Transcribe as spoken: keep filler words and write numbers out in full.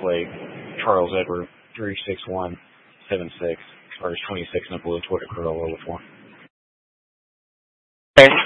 Lake, Charles Edward, three six one seven six, or twenty-six in a blue Toyota Corolla with one. Okay.